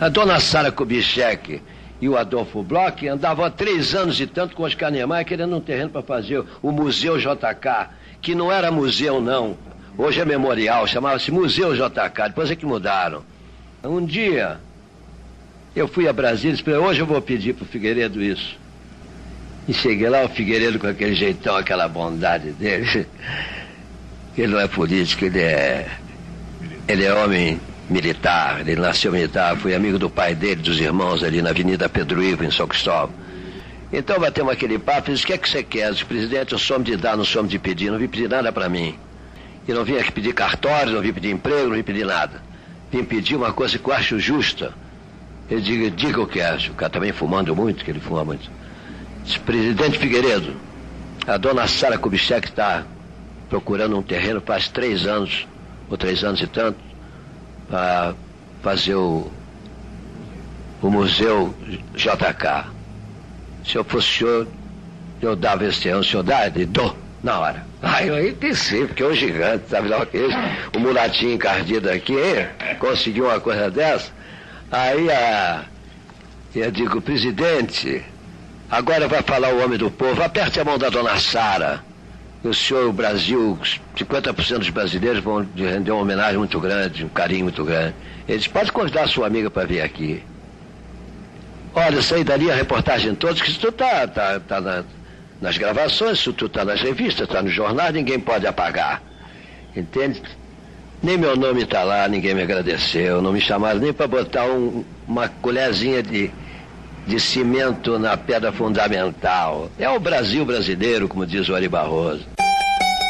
A dona Sara Kubitschek e o Adolfo Bloch andavam há 3 anos e tanto com Oscar Niemeyer querendo um terreno para fazer o Museu JK, que não era museu, não. Hoje é memorial, chamava-se Museu JK, depois é que mudaram. Um dia, eu fui a Brasília e disse, hoje eu vou pedir para o Figueiredo isso. E cheguei lá, o Figueiredo com aquele jeitão, aquela bondade dele. Ele não é político, ele é homem militar, ele nasceu militar, fui amigo do pai dele, dos irmãos ali na Avenida Pedro Ivo, em São Cristóvão. Então batemos aquele papo e disse, o que é que você quer? Eu disse, presidente, eu sou homem de dar, não sou homem de pedir, não vim pedir nada para mim. E não vim aqui pedir cartório, não vim pedir emprego, não vim pedir nada. Vim pedir uma coisa que eu acho justa. Ele diga o que acha, o cara também fumando muito, que ele fuma muito. Disse, presidente Figueiredo, a dona Sara Kubitschek está procurando um terreno faz 3 anos, ou 3 anos e tanto, para fazer o Museu JK. Se eu fosse o senhor, eu dava esse terreno, o senhor dá? Ele dou, na hora. Aí eu entendi, porque é um gigante, sabe lá o que é isso? O mulatinho encardido aqui, conseguiu uma coisa dessa. Aí eu digo, presidente, agora vai falar o homem do povo, aperte a mão da dona Sara. O senhor, o Brasil, 50% dos brasileiros vão render uma homenagem muito grande, um carinho muito grande. Ele disse, pode convidar a sua amiga para vir aqui. Olha, isso aí daria a reportagem toda, que isso tudo está nas gravações, isso tudo está nas revistas, está nos jornais, ninguém pode apagar. Entende? Nem meu nome está lá, ninguém me agradeceu, não me chamaram nem para botar uma colherzinha de cimento na pedra fundamental. É o Brasil brasileiro, como diz o Ari Barroso.